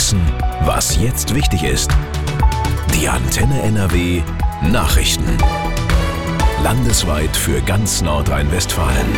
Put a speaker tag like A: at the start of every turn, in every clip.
A: wissen, was jetzt wichtig ist. Die Antenne NRW Nachrichten. Landesweit für ganz Nordrhein-Westfalen.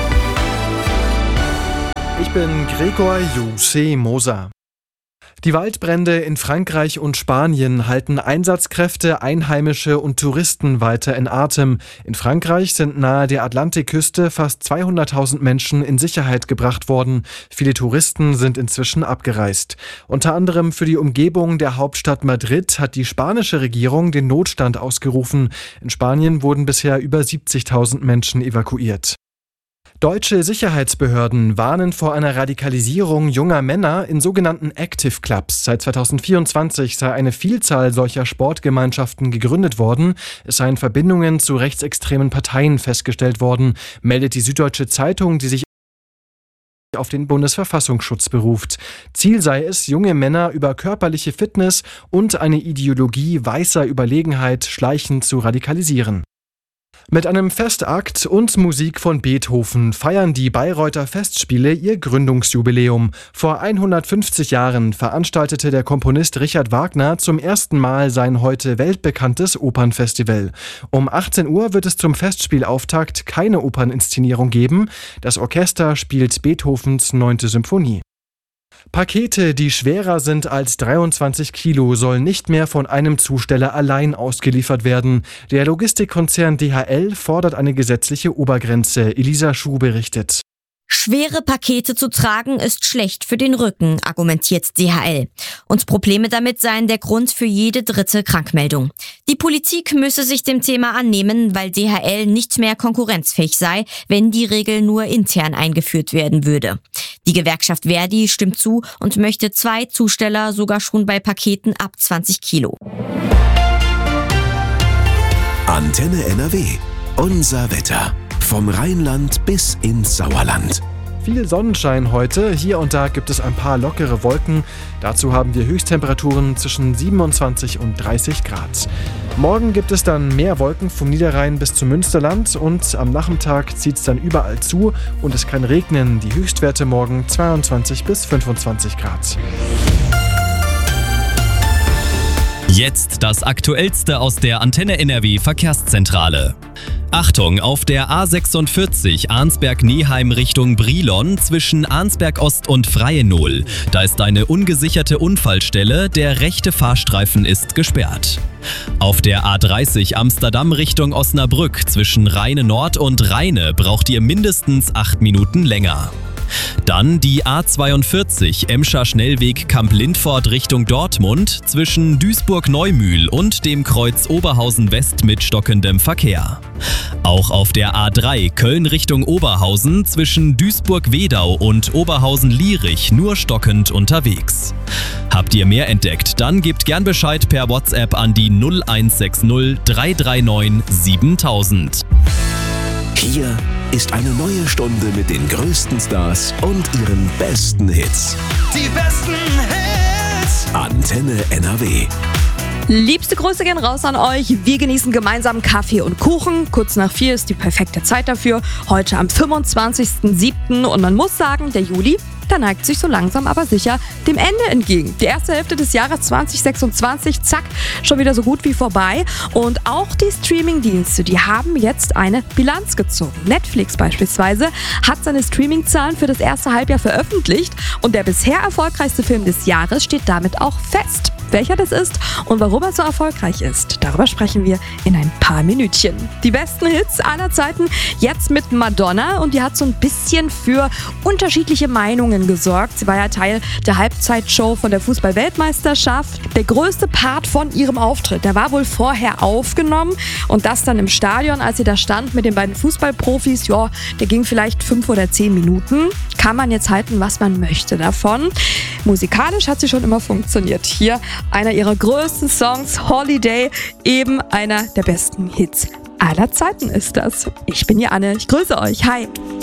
B: Ich bin Gregor Moser. Die Waldbrände in Frankreich und Spanien halten Einsatzkräfte, Einheimische und Touristen weiter in Atem. In Frankreich sind nahe der Atlantikküste fast 200.000 Menschen in Sicherheit gebracht worden. Viele Touristen sind inzwischen abgereist. Unter anderem für die Umgebung der Hauptstadt Madrid hat die spanische Regierung den Notstand ausgerufen. In Spanien wurden bisher über 70.000 Menschen evakuiert. Deutsche Sicherheitsbehörden warnen vor einer Radikalisierung junger Männer in sogenannten Active Clubs. Seit 2024 sei eine Vielzahl solcher Sportgemeinschaften gegründet worden. Es seien Verbindungen zu rechtsextremen Parteien festgestellt worden, meldet die Süddeutsche Zeitung, die sich auf den Bundesverfassungsschutz beruft. Ziel sei es, junge Männer über körperliche Fitness und eine Ideologie weißer Überlegenheit schleichend zu radikalisieren. Mit einem Festakt und Musik von Beethoven feiern die Bayreuther Festspiele ihr Gründungsjubiläum. Vor 150 Jahren veranstaltete der Komponist Richard Wagner zum ersten Mal sein heute weltbekanntes Opernfestival. Um 18 Uhr wird es zum Festspielauftakt keine Operninszenierung geben. Das Orchester spielt Beethovens 9. Symphonie. Pakete, die schwerer sind als 23 Kilo, sollen nicht mehr von einem Zusteller allein ausgeliefert werden. Der Logistikkonzern DHL fordert eine gesetzliche Obergrenze. Elisa Schuh berichtet.
C: Schwere Pakete zu tragen ist schlecht für den Rücken, argumentiert DHL. Und Probleme damit seien der Grund für jede dritte Krankmeldung. Die Politik müsse sich dem Thema annehmen, weil DHL nicht mehr konkurrenzfähig sei, wenn die Regel nur intern eingeführt werden würde. Die Gewerkschaft Verdi stimmt zu und möchte 2 Zusteller sogar schon bei Paketen ab 20 Kilo.
A: Antenne NRW. Unser Wetter. Vom Rheinland bis ins Sauerland.
B: Viel Sonnenschein heute. Hier und da gibt es ein paar lockere Wolken. Dazu haben wir Höchsttemperaturen zwischen 27 und 30 Grad. Morgen gibt es dann mehr Wolken vom Niederrhein bis zum Münsterland und am Nachmittag zieht es dann überall zu und es kann regnen. Die Höchstwerte morgen 22 bis 25 Grad.
D: Jetzt das Aktuellste aus der Antenne NRW Verkehrszentrale. Achtung, auf der A46 Arnsberg-Neheim Richtung Brilon zwischen Arnsberg Ost und Freienol. Da ist eine ungesicherte Unfallstelle, der rechte Fahrstreifen ist gesperrt. Auf der A30 Amsterdam Richtung Osnabrück zwischen Rheine Nord und Rheine braucht ihr mindestens 8 Minuten länger. Dann die A42 Emscher Schnellweg Kamp-Lindfort Richtung Dortmund zwischen Duisburg-Neumühl und dem Kreuz Oberhausen West mit stockendem Verkehr. Auch auf der A3 Köln Richtung Oberhausen zwischen Duisburg-Wedau und Oberhausen-Lierich nur stockend unterwegs. Habt ihr mehr entdeckt? Dann gebt gern Bescheid per WhatsApp an die 0160 339 7000.
A: Hier ist eine neue Stunde mit den größten Stars und ihren besten Hits.
E: Die besten Hits!
A: Antenne NRW.
F: Liebste Grüße gehen raus an euch. Wir genießen gemeinsam Kaffee und Kuchen. Kurz nach 4 ist die perfekte Zeit dafür. Heute am 25.07. Und man muss sagen, der Juli, der neigt sich so langsam aber sicher dem Ende entgegen. Die erste Hälfte des Jahres 2026, zack, schon wieder so gut wie vorbei. Und auch die Streamingdienste, die haben jetzt eine Bilanz gezogen. Netflix beispielsweise hat seine Streamingzahlen für das erste Halbjahr veröffentlicht. Und der bisher erfolgreichste Film des Jahres steht damit auch fest. Welcher das ist und warum er so erfolgreich ist, darüber sprechen wir in ein paar Minütchen. Die besten Hits aller Zeiten jetzt mit Madonna und die hat so ein bisschen für unterschiedliche Meinungen gesorgt. Sie war ja Teil der Halbzeitshow von der Fußball-Weltmeisterschaft. Der größte Part von ihrem Auftritt, der war wohl vorher aufgenommen und das dann im Stadion, als sie da stand mit den beiden Fußballprofis, ja, der ging vielleicht 5 oder 10 Minuten. Kann man jetzt halten, was man möchte davon. Musikalisch hat sie schon immer funktioniert. Hier einer ihrer größten Songs, Holiday, eben einer der besten Hits aller Zeiten ist das. Ich bin Anne, ich grüße euch, hi.